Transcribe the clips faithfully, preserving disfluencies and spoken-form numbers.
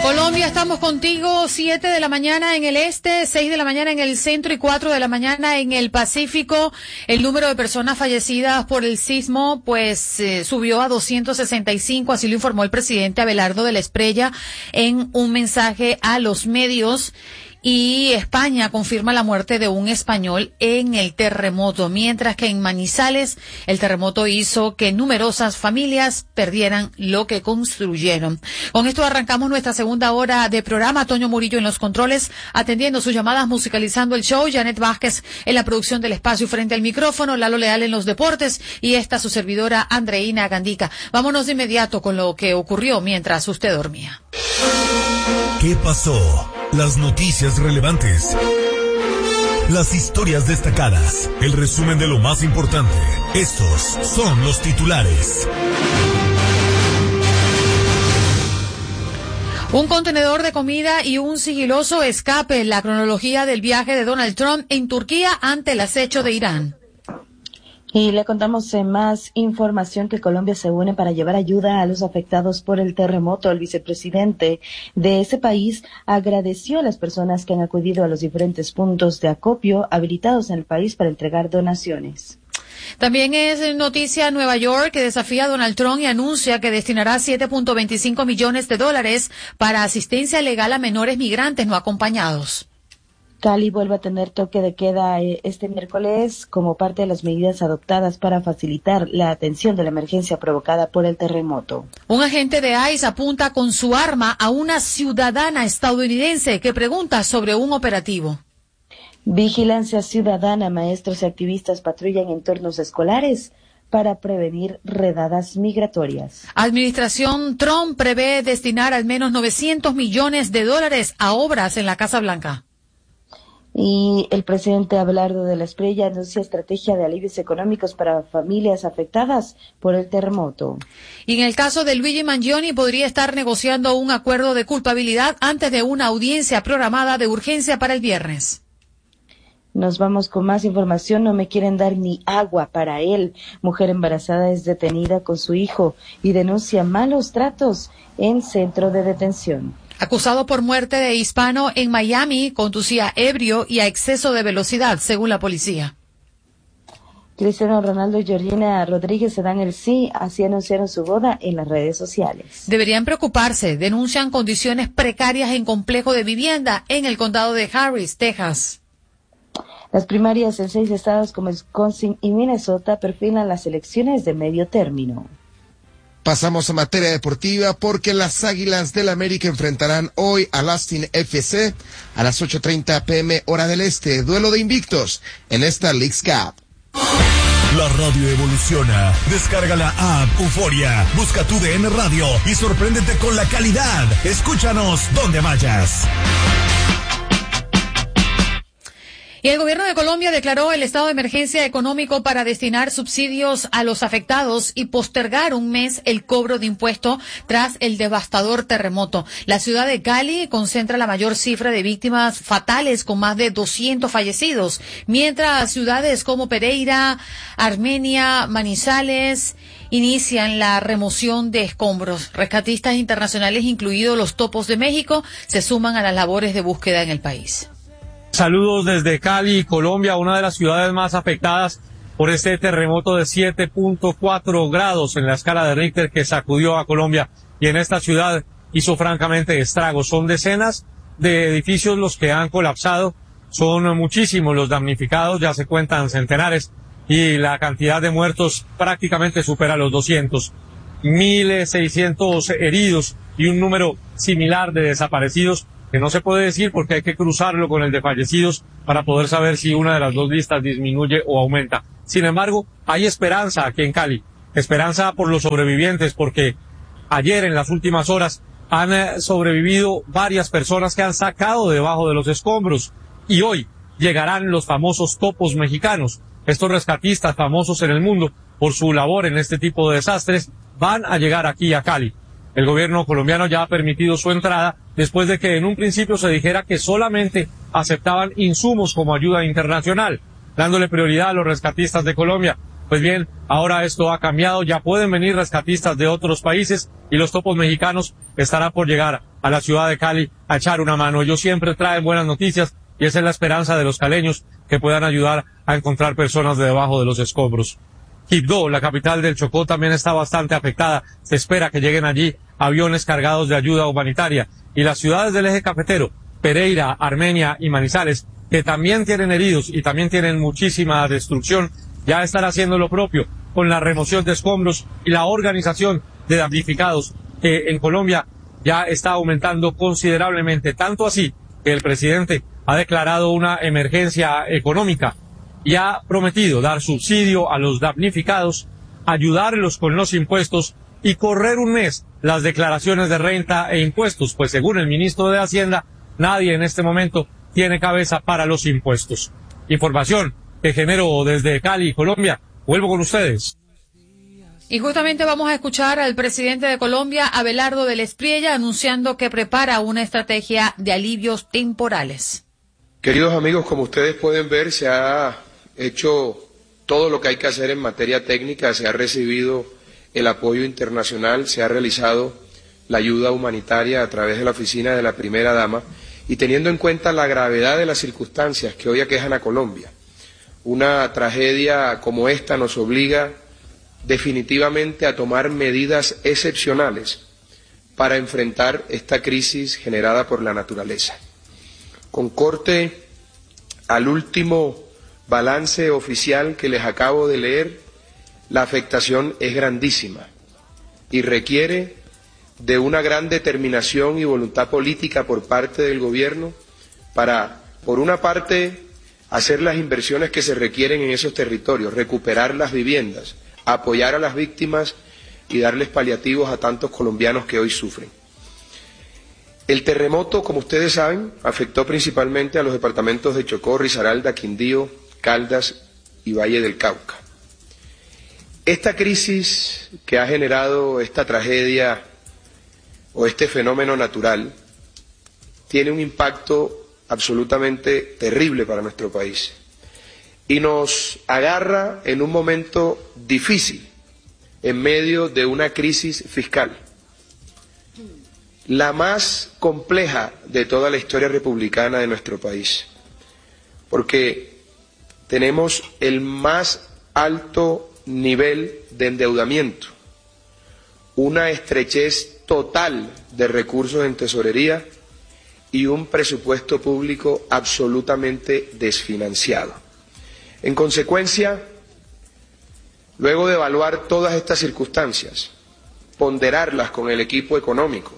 Colombia, estamos contigo, siete de la mañana en el este, seis de la mañana en el centro y cuatro de la mañana en el Pacífico. El número de personas fallecidas por el sismo pues eh, subió a doscientos sesenta y cinco, así lo informó el presidente Abelardo de la Espriella en un mensaje a los medios. Y España confirma la muerte de un español en el terremoto, mientras que en Manizales el terremoto hizo que numerosas familias perdieran lo que construyeron. Con esto arrancamos nuestra segunda hora de programa. Toño Murillo en los controles, atendiendo sus llamadas, musicalizando el show. Janet Vázquez en la producción del espacio frente al micrófono. Lalo Leal en los deportes y esta su servidora Andreina Gandica. Vámonos de inmediato con lo que ocurrió mientras usted dormía. ¿Qué pasó? Las noticias relevantes, las historias destacadas, el resumen de lo más importante. Estos son los titulares. Un contenedor de comida y un sigiloso escape. La cronología del viaje de Donald Trump en Turquía ante el acecho de Irán. Y le contamos en más información que Colombia se une para llevar ayuda a los afectados por el terremoto. El vicepresidente de ese país agradeció a las personas que han acudido a los diferentes puntos de acopio habilitados en el país para entregar donaciones. También es noticia Nueva York, que desafía a Donald Trump y anuncia que destinará siete punto veinticinco millones de dólares para asistencia legal a menores migrantes no acompañados. Cali vuelve a tener toque de queda este miércoles como parte de las medidas adoptadas para facilitar la atención de la emergencia provocada por el terremoto. Un agente de I C E apunta con su arma a una ciudadana estadounidense que pregunta sobre un operativo. Vigilancia ciudadana, maestros y activistas patrullan entornos escolares para prevenir redadas migratorias. Administración Trump prevé destinar al menos novecientos millones de dólares a obras en la Casa Blanca. Y el presidente Abelardo de la Espriella anuncia estrategia de alivios económicos para familias afectadas por el terremoto. Y en el caso de Luigi Mangione podría estar negociando un acuerdo de culpabilidad antes de una audiencia programada de urgencia para el viernes. Nos vamos con más información. No me quieren dar ni agua para él. Mujer embarazada es detenida con su hijo y denuncia malos tratos en centro de detención. Acusado por muerte de hispano en Miami, conducía ebrio y a exceso de velocidad, según la policía. Cristiano Ronaldo y Georgina Rodríguez se dan el sí, así anunciaron su boda en las redes sociales. Deberían preocuparse, denuncian condiciones precarias en complejo de vivienda en el condado de Harris, Texas. Las primarias en seis estados como Wisconsin y Minnesota perfilan las elecciones de medio término. Pasamos a materia deportiva porque las Águilas del América enfrentarán hoy al Austin F C a las ocho treinta pm hora del este, duelo de invictos en esta Leagues Cup. La radio evoluciona. Descarga la app Euforia, busca tu D N Radio y sorpréndete con la calidad. Escúchanos donde vayas. Y el gobierno de Colombia declaró el estado de emergencia económico para destinar subsidios a los afectados y postergar un mes el cobro de impuesto tras el devastador terremoto. La ciudad de Cali concentra la mayor cifra de víctimas fatales con más de doscientos fallecidos, mientras ciudades como Pereira, Armenia, Manizales inician la remoción de escombros. Rescatistas internacionales, incluidos los Topos de México, se suman a las labores de búsqueda en el país. Saludos desde Cali, Colombia, una de las ciudades más afectadas por este terremoto de siete punto cuatro grados en la escala de Richter que sacudió a Colombia, y en esta ciudad hizo francamente estragos. Son decenas de edificios los que han colapsado, son muchísimos los damnificados, ya se cuentan centenares, y la cantidad de muertos prácticamente supera los doscientos. mil seiscientos heridos y un número similar de desaparecidos, que no se puede decir porque hay que cruzarlo con el de fallecidos para poder saber si una de las dos listas disminuye o aumenta. Sin embargo, hay esperanza aquí en Cali, esperanza por los sobrevivientes, porque ayer en las últimas horas han sobrevivido varias personas que han sacado debajo de los escombros, y hoy llegarán los famosos topos mexicanos. Estos rescatistas famosos en el mundo por su labor en este tipo de desastres van a llegar aquí a Cali. El gobierno colombiano ya ha permitido su entrada después de que en un principio se dijera que solamente aceptaban insumos como ayuda internacional, dándole prioridad a los rescatistas de Colombia. Pues bien, ahora esto ha cambiado, ya pueden venir rescatistas de otros países y los topos mexicanos estarán por llegar a la ciudad de Cali a echar una mano. Ellos siempre traen buenas noticias y esa es la esperanza de los caleños, que puedan ayudar a encontrar personas de debajo de los escombros. Quibdó, la capital del Chocó, también está bastante afectada. Se espera que lleguen allí aviones cargados de ayuda humanitaria. Y las ciudades del eje cafetero, Pereira, Armenia y Manizales, que también tienen heridos y también tienen muchísima destrucción, ya están haciendo lo propio con la remoción de escombros y la organización de damnificados, que en Colombia ya está aumentando considerablemente, tanto así que el presidente ha declarado una emergencia económica y ha prometido dar subsidio a los damnificados, ayudarlos con los impuestos y correr un mes las declaraciones de renta e impuestos, pues según el ministro de Hacienda, nadie en este momento tiene cabeza para los impuestos. Información que genero desde Cali, Colombia. Vuelvo con ustedes. Y justamente vamos a escuchar al presidente de Colombia, Abelardo del Espriella, anunciando que prepara una estrategia de alivios temporales. Queridos amigos, como ustedes pueden ver, se ha hecho todo lo que hay que hacer en materia técnica, se ha recibido el apoyo internacional, se ha realizado la ayuda humanitaria a través de la oficina de la primera dama, y teniendo en cuenta la gravedad de las circunstancias que hoy aquejan a Colombia, una tragedia como esta nos obliga definitivamente a tomar medidas excepcionales para enfrentar esta crisis generada por la naturaleza. Con corte al último balance oficial que les acabo de leer, la afectación es grandísima y requiere de una gran determinación y voluntad política por parte del gobierno para, por una parte, hacer las inversiones que se requieren en esos territorios, recuperar las viviendas, apoyar a las víctimas y darles paliativos a tantos colombianos que hoy sufren. El terremoto, como ustedes saben, afectó principalmente a los departamentos de Chocó, Risaralda, Quindío, Caldas y Valle del Cauca. Esta crisis que ha generado esta tragedia o este fenómeno natural tiene un impacto absolutamente terrible para nuestro país y nos agarra en un momento difícil en medio de una crisis fiscal, la más compleja de toda la historia republicana de nuestro país, porque tenemos el más alto nivel de endeudamiento, una estrechez total de recursos en tesorería y un presupuesto público absolutamente desfinanciado. En consecuencia, luego de evaluar todas estas circunstancias, ponderarlas con el equipo económico,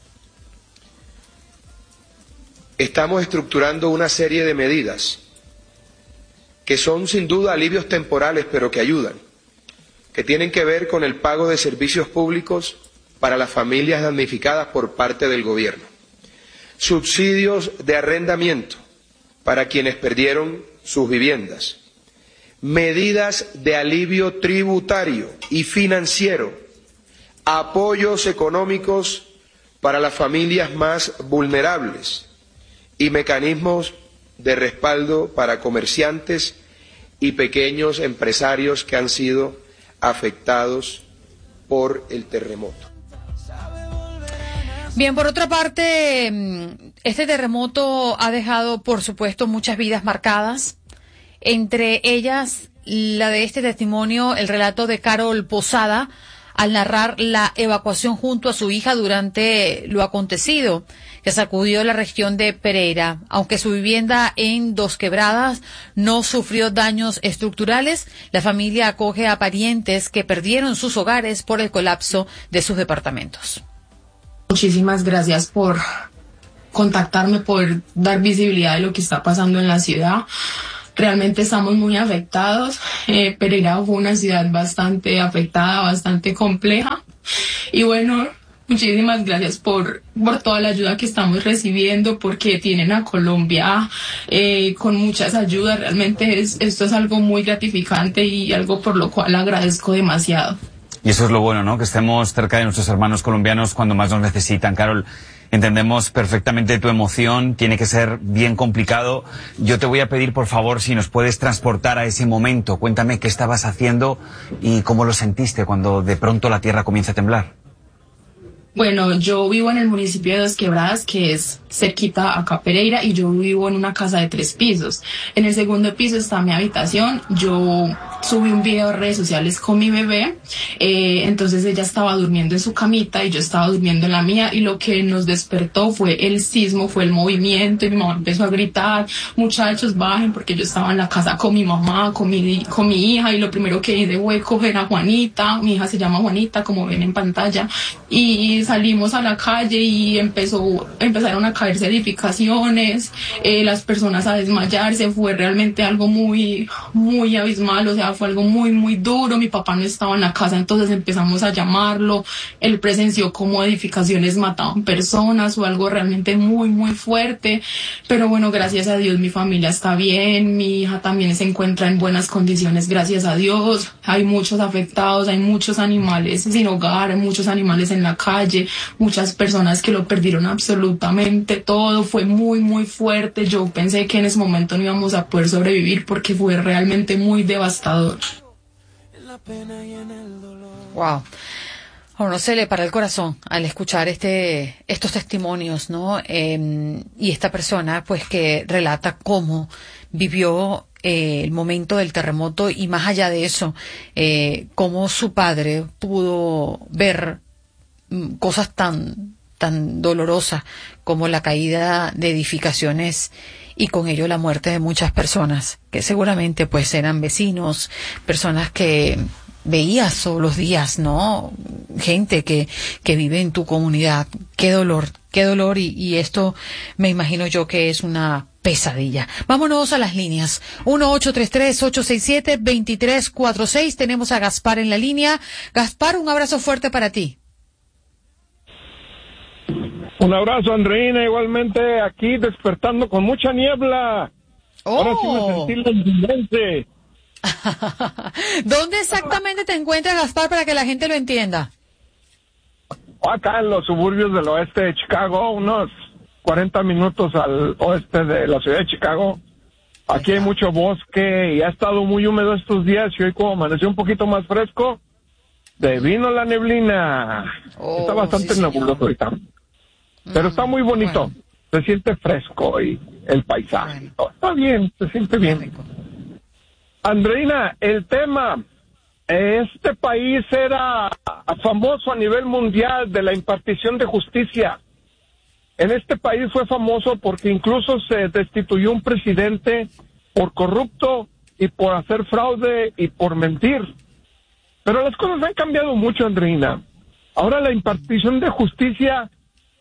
estamos estructurando una serie de medidas que son sin duda alivios temporales, pero que ayudan, que tienen que ver con el pago de servicios públicos para las familias damnificadas por parte del gobierno, subsidios de arrendamiento para quienes perdieron sus viviendas, medidas de alivio tributario y financiero, apoyos económicos para las familias más vulnerables y mecanismos de respaldo para comerciantes y pequeños empresarios que han sido afectados por el terremoto. Bien, por otra parte, este terremoto ha dejado, por supuesto, muchas vidas marcadas, entre ellas la de este testimonio, el relato de Carol Posada, al narrar la evacuación junto a su hija durante lo acontecido, que sacudió la región de Pereira. Aunque su vivienda en Dos Quebradas no sufrió daños estructurales, la familia acoge a parientes que perdieron sus hogares por el colapso de sus departamentos. Muchísimas gracias por contactarme, por dar visibilidad de lo que está pasando en la ciudad. Realmente estamos muy afectados. Eh, Pereira fue una ciudad bastante afectada, bastante compleja. Y bueno, muchísimas gracias por, por toda la ayuda que estamos recibiendo, porque tienen a Colombia eh, con muchas ayudas. Realmente es, esto es algo muy gratificante y algo por lo cual agradezco demasiado. Y eso es lo bueno, ¿no? Que estemos cerca de nuestros hermanos colombianos cuando más nos necesitan. Carol, entendemos perfectamente tu emoción, tiene que ser bien complicado. Yo te voy a pedir, por favor, si nos puedes transportar a ese momento. Cuéntame qué estabas haciendo y cómo lo sentiste cuando de pronto la tierra comienza a temblar. Bueno, yo vivo en el municipio de Dos Quebradas, que es cerquita acá a Pereira, y yo vivo en una casa de tres pisos. En el segundo piso está mi habitación. Yo subí un video a redes sociales con mi bebé, eh, entonces ella estaba durmiendo en su camita y yo estaba durmiendo en la mía, y lo que nos despertó fue el sismo, fue el movimiento, y mi mamá empezó a gritar, muchachos bajen, porque yo estaba en la casa con mi mamá, con mi, con mi hija, y lo primero que hice fue coger a Juanita, mi hija se llama Juanita, como ven en pantalla, y salimos a la calle y empezó, empezaron a caerse edificaciones, eh, las personas a desmayarse. Fue realmente algo muy, muy abismal, o sea, fue algo muy, muy duro. Mi papá no estaba en la casa, entonces empezamos a llamarlo. Él presenció cómo edificaciones mataban personas, o algo realmente muy, muy fuerte. Pero bueno, gracias a Dios mi familia está bien, mi hija también se encuentra en buenas condiciones, gracias a Dios. Hay muchos afectados, hay muchos animales sin hogar, hay muchos animales en la calle, muchas personas que lo perdieron absolutamente todo. Fue muy, muy fuerte. Yo pensé que en ese momento no íbamos a poder sobrevivir porque fue realmente muy devastador. Wow. A uno se le para el corazón al escuchar este, estos testimonios, ¿no? Eh, y esta persona, pues, que relata cómo vivió eh, el momento del terremoto, y más allá de eso, eh, cómo su padre pudo ver mm, cosas tan, tan dolorosas como la caída de edificaciones y con ello la muerte de muchas personas, que seguramente, pues, eran vecinos, personas que veías todos los días, ¿no? Gente que, que vive en tu comunidad. Qué dolor, qué dolor, y, y esto me imagino yo que es una pesadilla. Vámonos a las líneas. uno ocho tres tres, ocho seis siete, dos tres cuatro seis. Tenemos a Gaspar en la línea. Gaspar, un abrazo fuerte para ti. Un abrazo, Andreina, igualmente aquí despertando con mucha niebla. Oh. Ahora sí me sentí londinense. ¿Dónde exactamente te encuentras, Gaspar, para que la gente lo entienda? Acá en los suburbios del oeste de Chicago, unos cuarenta minutos al oeste de la ciudad de Chicago. Aquí hay mucho bosque y ha estado muy húmedo estos días, y hoy como amaneció un poquito más fresco, de vino la neblina. Oh, está bastante sí, nebuloso ahorita. Pero está muy bonito, bueno. Se siente fresco y el paisaje. Bueno. Está bien, se siente bien. Andreina, el tema, este país era famoso a nivel mundial de la impartición de justicia. En este país fue famoso porque incluso se destituyó un presidente por corrupto y por hacer fraude y por mentir. Pero las cosas han cambiado mucho, Andreina. Ahora la impartición de justicia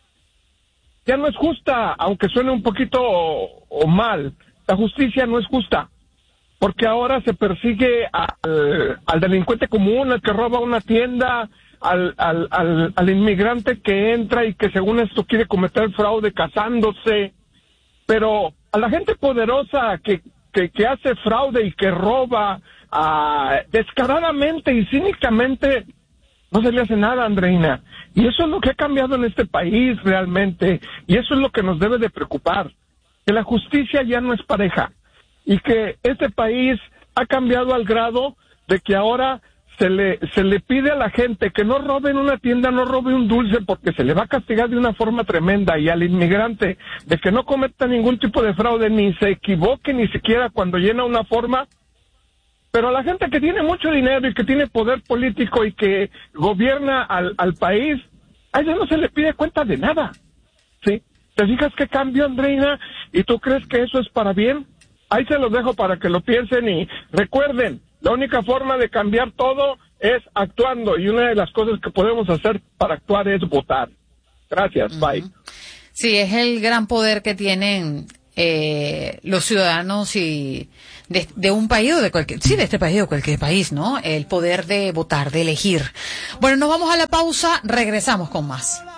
ya no es justa, aunque suene un poquito o, o mal. La justicia no es justa, porque ahora se persigue al, al delincuente común, al que roba una tienda, al, al, al, al inmigrante que entra y que según esto quiere cometer fraude casándose. Pero a la gente poderosa que, que, que hace fraude y que roba uh, descaradamente y cínicamente, no se le hace nada, Andreina. Y eso es lo que ha cambiado en este país realmente, y eso es lo que nos debe de preocupar, que la justicia ya no es pareja, y que este país ha cambiado al grado de que ahora se le se le pide a la gente que no robe en una tienda, no robe un dulce, porque se le va a castigar de una forma tremenda, y al inmigrante de que no cometa ningún tipo de fraude, ni se equivoque ni siquiera cuando llena una forma. Pero a la gente que tiene mucho dinero y que tiene poder político y que gobierna al, al país, a ella no se le pide cuenta de nada, ¿sí? ¿Te fijas qué cambio, Andreina? ¿Y tú crees que eso es para bien? Ahí se los dejo para que lo piensen y recuerden, la única forma de cambiar todo es actuando, y una de las cosas que podemos hacer para actuar es votar. Gracias, uh-huh. Bye. Sí, es el gran poder que tienen eh, los ciudadanos y de, de un país o de cualquier, sí, de este país o cualquier país, ¿no? El poder de votar, de elegir. Bueno, nos vamos a la pausa, regresamos con más.